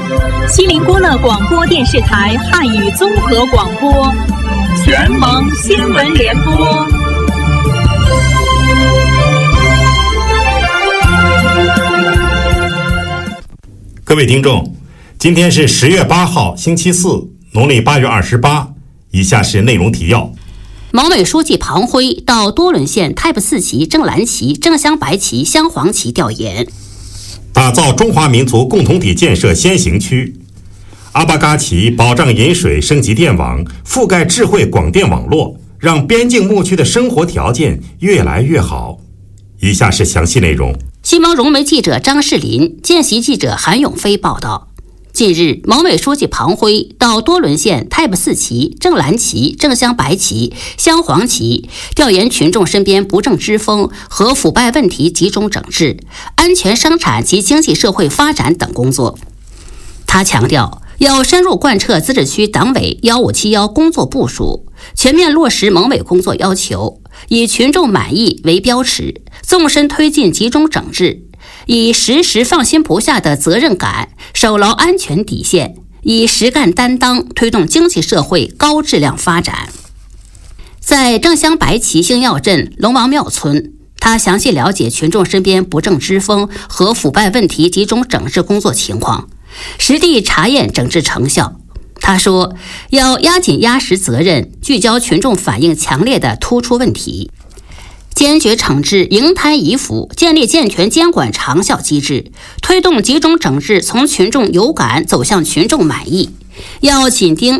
锡林郭勒广播电视台汉语综合广播，全盟新闻联播。 各位听众，今天是10月8号，星期四，农历8月28。以下是内容提要。 蒙委书记庞辉到多伦县Type 4旗、正蓝旗、正镶白旗、镶黄旗调研。 打造中华民族共同体建设先行区。阿巴嘎旗保障饮水升级电网，覆盖智慧广电网络，让边境牧区的生活条件越来越好。以下是详细内容。 西蒙融媒记者张世林、见习记者韩永飞报道。近日，蒙委书记庞辉到多伦县Type 4旗、正蓝旗、正镶白旗、镶黄旗调研群众身边不正之风和腐败问题集中整治、安全生产及经济社会发展等工作。他强调，要深入贯彻自治区党委1571工作部署，全面落实蒙委工作要求，以群众满意为标尺，纵深推进集中整治，以时时放心不下的责任感守牢安全底线，以实干担当推动经济社会高质量发展。在正镶白旗星耀镇龙王庙村，他详细了解群众身边不正之风和腐败问题集中整治工作情况，实地查验整治成效。他说，要压紧压实责任，聚焦群众反映强烈的突出问题，坚决惩治蝇贪疑腐，建立健全监管长效机制，推动集中整治从群众有感走向群众满意。要紧盯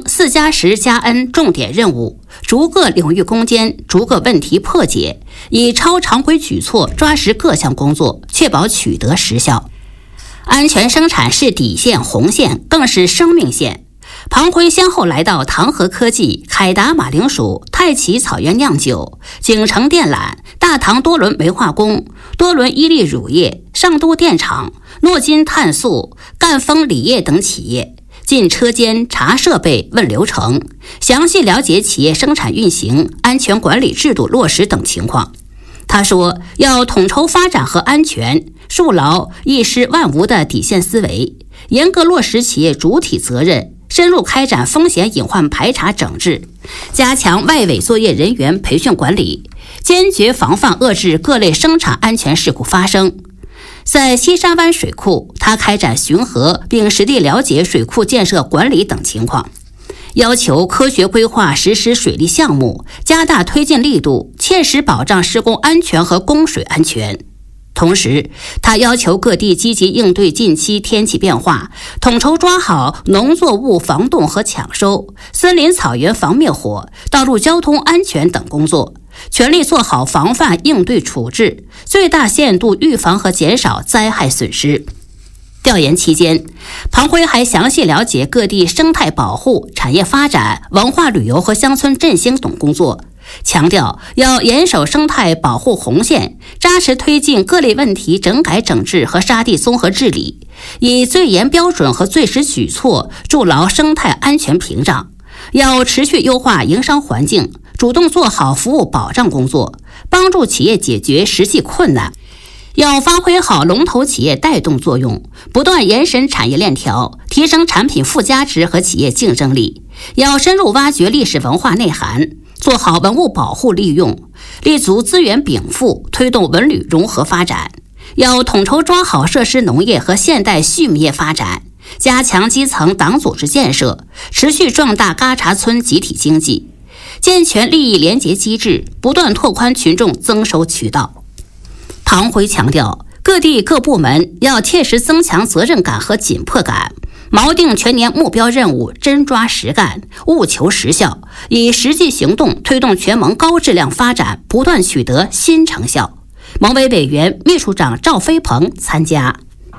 4+10+N 重点任务，逐个领域攻坚，逐个问题破解，以超常规举措抓实各项工作，确保取得实效。安全生产是底线红线，更是生命线。庞辉先后来到唐河科技、凯达马铃薯、太奇草原酿酒、景城电缆、大唐多伦煤化工、多伦伊利乳业、上都电厂、诺金碳素、赣锋锂业等企业，进车间查设备、问流程，详细了解企业生产运行、安全管理制度落实等情况。他说，要统筹发展和安全，树牢一失万无的底线思维，严格落实企业主体责任，深入开展风险隐患排查整治，加强外围作业人员培训管理，坚决防范遏制各类生产安全事故发生。在西沙湾水库，他开展巡河，并实地了解水库建设管理等情况，要求科学规划实施水利项目，加大推进力度，切实保障施工安全和供水安全。同时，他要求各地积极应对近期天气变化，统筹抓好农作物防冻和抢收、森林草原防灭火、道路交通安全等工作，全力做好防范应对处置，最大限度预防和减少灾害损失。调研期间，庞辉还详细了解各地生态保护、产业发展、文化旅游和乡村振兴等工作，强调要严守生态保护红线，扎实推进各类问题整改整治和沙地综合治理，以最严标准和最实举措筑牢生态安全屏障。要持续优化营商环境，主动做好服务保障工作，帮助企业解决实际困难。要发挥好龙头企业带动作用，不断延伸产业链条，提升产品附加值和企业竞争力。要深入挖掘历史文化内涵，做好文物保护利用，立足资源禀赋，推动文旅融合发展。要统筹抓好设施农业和现代畜牧业发展，加强基层党组织建设，持续壮大嘎查村集体经济，健全利益联结机制，不断拓宽群众增收渠道。庞辉强调，各地各部门要切实增强责任感和紧迫感，锚定全年目标任务，真抓实干，务求实效，以实际行动推动全盟高质量发展不断取得新成效。蒙委委员、秘书长赵飞鹏参加。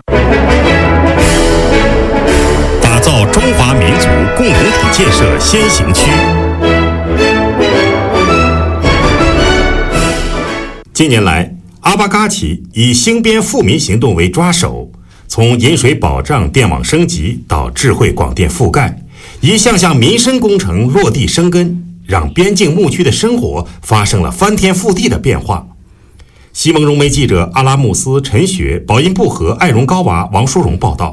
打造中华民族共同体建设先行区。近年来，阿巴嘎旗以兴边富民行动为抓手，从饮水保障、电网升级到智慧广电覆盖，一项项民生工程落地生根，让边境牧区的生活发生了翻天覆地的变化。西蒙融媒记者阿拉穆斯、陈雪、宝音布和艾荣高娃、王淑荣报道。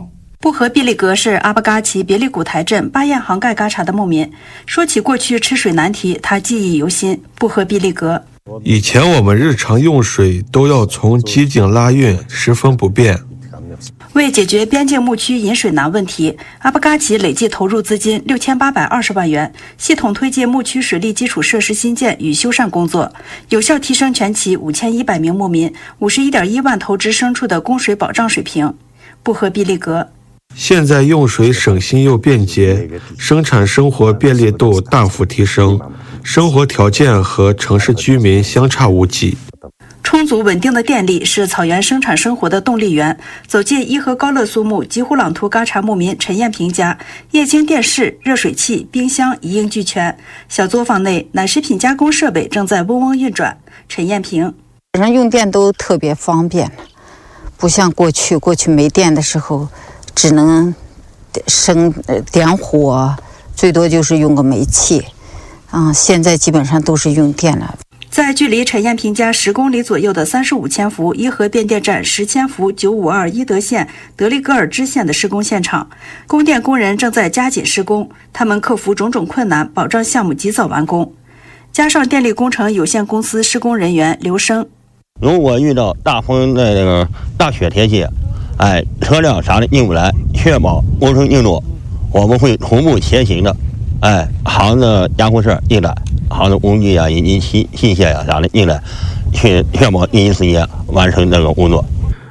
布和毕利格是阿巴嘎奇别利古台镇巴彦杭盖嘎查的牧民。说起过去吃水难题，他记忆犹新。布和毕利格： 以前我们日常用水都要从机井拉运，十分不便。 为解决边境牧区饮水难问题，阿巴嘎奇累计投入资金6820万元，系统推进牧区水利基础设施新建与修缮工作，有效提升全旗5100名牧民51.1万头只牲畜的供水保障水平。布和毕利格： 现在用水省心又便捷，生产生活便利度大幅提升，生活条件和城市居民相差无几。 充足稳定的电力是草原生产生活的动力源。走进伊河高乐苏木吉呼朗图嘎查牧民陈艳平家，液晶电视、热水器、冰箱一应俱全。小作坊内奶食品加工设备正在嗡嗡运转。陈艳平： 晚上用电都特别方便，不像过去没电的时候，只能点火，最多就是用个煤气。现在基本上都是用电了。 在距离陈艳平家10公里左右的35千伏伊河变电站10千伏952伊德县德利格尔支线的施工现场，供电工人正在加紧施工，他们克服种种困难，保障项目及早完工。加上电力工程有限公司施工人员刘生： 如果遇到大风的那个大雪天气，车辆啥的进不来，确保工程进度，我们会同步前行的。行的加工社进来，行的工具以及器械啥的进来，去确保第一时间完成这个工作。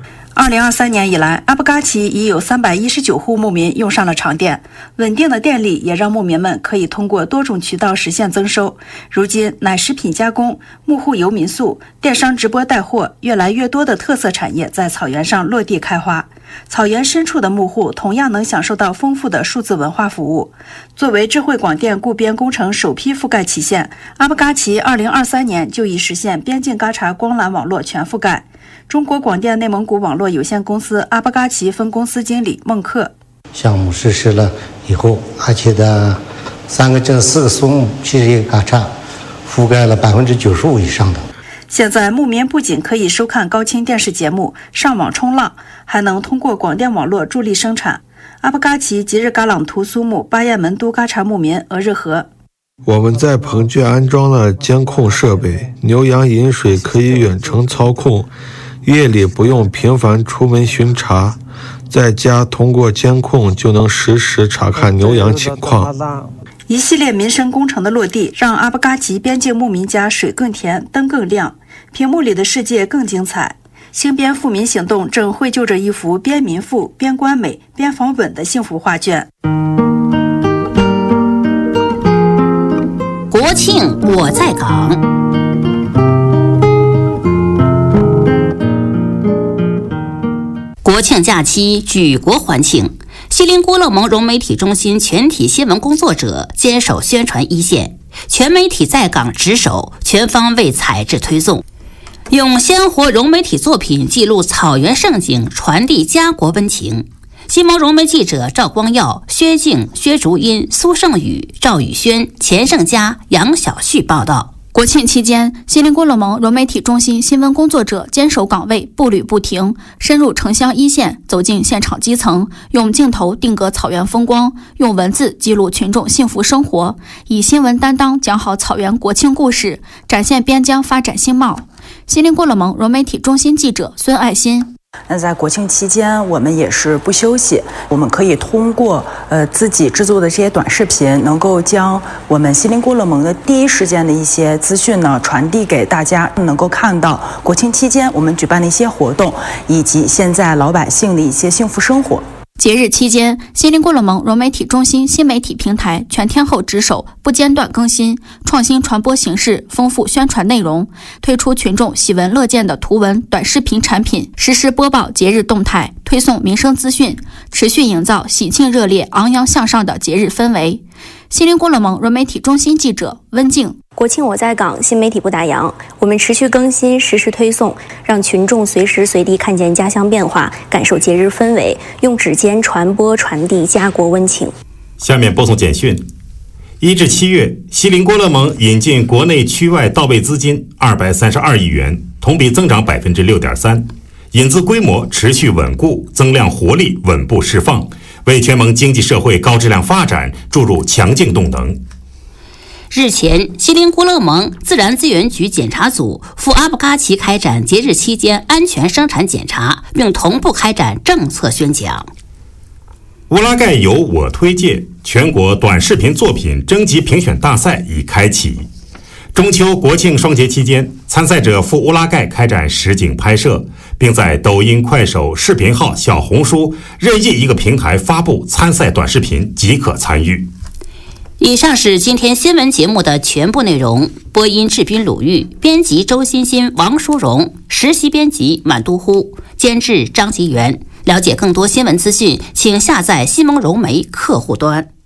2023年以来，阿巴嘎奇已有319户牧民用上了长电，稳定的电力也让牧民们可以通过多种渠道实现增收。如今，奶食品加工、牧户游民宿、电商直播带货，越来越多的特色产业在草原上落地开花。草原深处的牧户同样能享受到丰富的数字文化服务。作为智慧广电固边工程首批覆盖旗县，阿巴嘎奇2023年就已实现边境嘎查光缆网络全覆盖。中国广电内蒙古网络有限公司阿巴嘎奇分公司经理孟克： 项目实施了以后，而且的3个镇4个苏木71个嘎查覆盖了95%以上的。 现在牧民不仅可以收看高清电视节目、上网冲浪，还能通过广电网络助力生产。阿巴嘎奇吉日嘎朗图苏木巴彦门都嘎查牧民俄日和： 我们在棚圈安装了监控设备，牛羊饮水可以远程操控，夜里不用频繁出门巡查，在家通过监控就能实时查看牛羊情况。 一系列民生工程的落地，让阿巴嘎奇边境牧民家水更甜，灯更亮，屏幕里的世界更精彩。新边富民行动正绘就着一幅边民富、边关美、边防稳的幸福画卷。 国庆我在岗。国庆假期举国欢庆，锡林郭勒盟融媒体中心全体新闻工作者坚守宣传一线，全媒体在岗值守，全方位采制推送，用鲜活融媒体作品记录草原盛景，传递家国温情。新盟融媒记者赵光耀、薛静、薛竹英、苏胜宇、赵宇轩、钱胜佳、杨小旭报道。 国庆期间，锡林郭勒盟融媒体中心新闻工作者坚守岗位，步履不停，深入城乡一线，走进现场基层，用镜头定格草原风光，用文字记录群众幸福生活，以新闻担当讲好草原国庆故事，展现边疆发展新貌。锡林郭勒盟融媒体中心记者孙爱新。 那在国庆期间，我们也是不休息，我们可以通过自己制作的这些短视频，能够将我们锡林郭勒盟的第一时间的一些资讯呢传递给大家，能够看到国庆期间我们举办的一些活动，以及现在老百姓的一些幸福生活。 节日期间，锡林郭勒盟融媒体中心新媒体平台全天候值守，不间断更新，创新传播形式，丰富宣传内容，推出群众喜闻乐见的图文短视频产品，实时播报节日动态，推送民生资讯，持续营造喜庆热烈、昂扬向上的节日氛围。锡林郭勒盟融媒体中心记者温静。 国庆我在岗，新媒体不打烊，我们持续更新，实时推送，让群众随时随地看见家乡变化，感受节日氛围，用指尖传播传递家国温情。 下面播送简讯。1至7月，锡林郭勒盟引进国内区外到位资金232亿元，同比增长6.3%，引资规模持续稳固，增量活力稳步释放， 为全盟经济社会高质量发展注入强劲动能。 日前，锡林郭勒盟自然资源局检查组赴阿布嘎奇开展节日期间安全生产检查，并同步开展政策宣讲。 乌拉盖由我推介全国短视频作品征集评选大赛已开启。中秋国庆双节期间，参赛者赴乌拉盖开展实景拍摄，并在抖音、快手、视频号、小红书任意一个平台发布参赛短视频即可参与。 以上是今天新闻节目的全部内容。播音制宾鲁豫，编辑周欣欣、王淑荣，实习编辑满都呼，监制张吉元。了解更多新闻资讯，请下载西蒙融媒客户端。